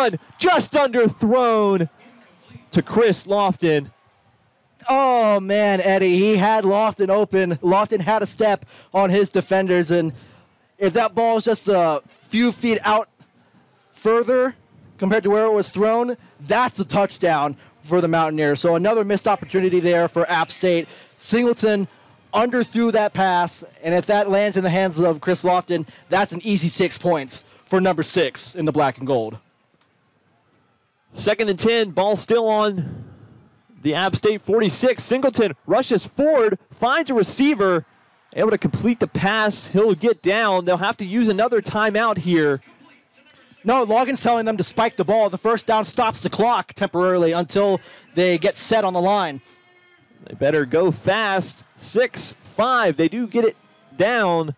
one just underthrown to Chris Lofton. Oh, man, Eddie, he had Lofton open. Lofton had a step on his defenders, and if that ball is just a few feet out further compared to where it was thrown, that's a touchdown for the Mountaineers. So another missed opportunity there for App State. Singleton underthrew that pass, and if that lands in the hands of Chris Lofton, that's an easy 6 points for number 6 in the black and gold. 2nd and 10, ball still on the App State 46. Singleton rushes forward, finds a receiver, able to complete the pass. He'll get down. They'll have to use another timeout here. No, Logan's telling them to spike the ball. The first down stops the clock temporarily until they get set on the line. They better go fast. 6-5. They do get it down.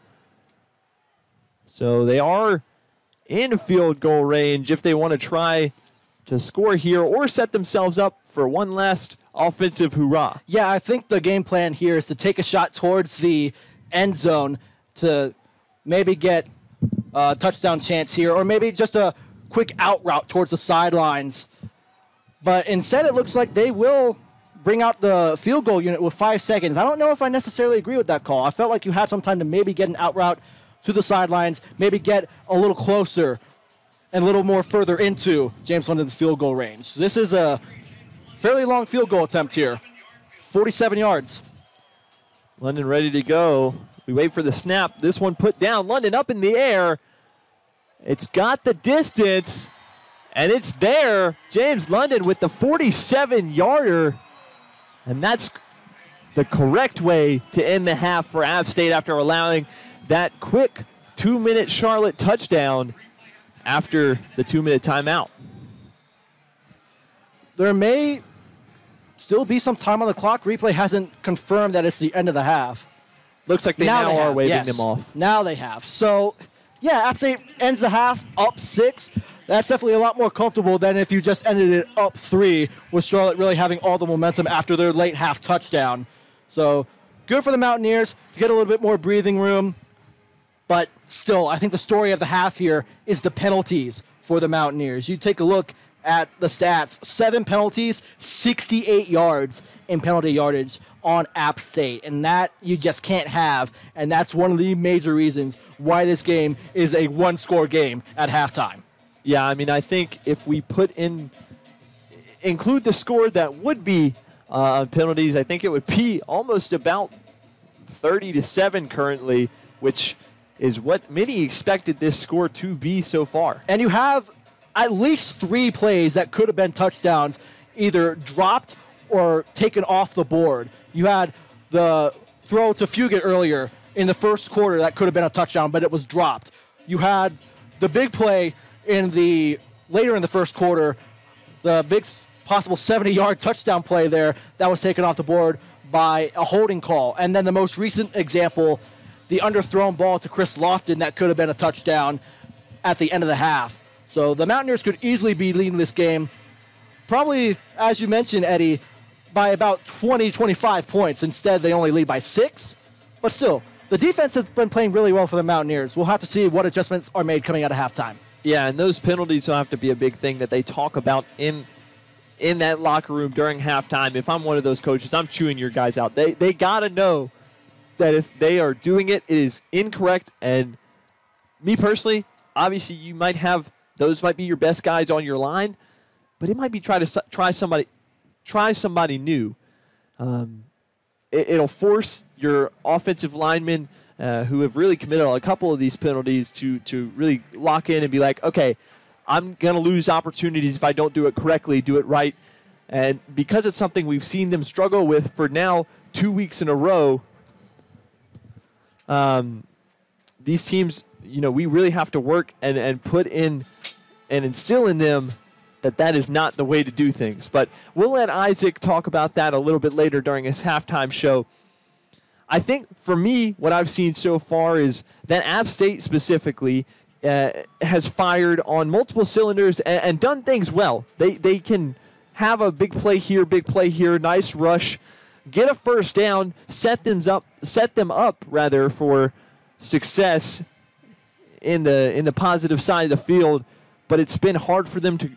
So they are in field goal range if they want to try to score here or set themselves up for one last offensive hurrah. Yeah, I think the game plan here is to take a shot towards the end zone to maybe get a touchdown chance here, or maybe just a quick out route towards the sidelines. But instead, it looks like they will bring out the field goal unit with 5 seconds. I don't know if I necessarily agree with that call. I felt like you had some time to maybe get an out route to the sidelines, maybe get a little closer and a little more further into James London's field goal range. This is a fairly long field goal attempt here. 47 yards. London ready to go. We wait for the snap. This one put down. London up in the air. It's got the distance, and it's there. James London with the 47-yarder. And that's the correct way to end the half for App State after allowing that quick 2-minute Charlotte touchdown after the 2-minute timeout. There may still be some time on the clock. Replay hasn't confirmed that it's the end of the half. Looks like they now are waving them off. Now they have. So, yeah, App State ends the half up 6. That's definitely a lot more comfortable than if you just ended it up 3 with Charlotte really having all the momentum after their late half touchdown. So, good for the Mountaineers to get a little bit more breathing room. But still, I think the story of the half here is the penalties for the Mountaineers. You take a look at the stats. 7 penalties, 68 yards in penalty yardage on App State. And that you just can't have. And that's one of the major reasons why this game is a one-score game at halftime. Yeah, I mean, I think if we include the score that would be penalties, I think it would be almost about 30-7 currently, which is what many expected this score to be so far. And you have at least 3 plays that could have been touchdowns, either dropped or taken off the board. You had the throw to Fugit earlier in the first quarter that could have been a touchdown, but it was dropped. You had the big play later in the first quarter, the big possible 70-yard touchdown play there that was taken off the board by a holding call. And then the most recent example, the underthrown ball to Chris Lofton that could have been a touchdown at the end of the half. So the Mountaineers could easily be leading this game, probably, as you mentioned, Eddie, by about 20, 25 points. Instead, they only lead by 6. But still, the defense has been playing really well for the Mountaineers. We'll have to see what adjustments are made coming out of halftime. Yeah, and those penalties will have to be a big thing that they talk about in that locker room during halftime. If I'm one of those coaches, I'm chewing your guys out. They got to know that if they are doing it, it is incorrect. And me personally, obviously you might have, those might be your best guys on your line, but it might be try somebody new. It'll force your offensive linemen who have really committed a couple of these penalties to really lock in and be like, okay, I'm going to lose opportunities if I don't do it correctly, do it right. And because it's something we've seen them struggle with for now 2 weeks in a row, these teams, we really have to work and put in and instill in them that is not the way to do things. But we'll let Isaac talk about that a little bit later during his halftime show. I think for me, what I've seen so far is that App State specifically has fired on multiple cylinders and done things well. They can have a big play here, nice rush, get a first down, set them up for success in the positive side of the field. But it's been hard for them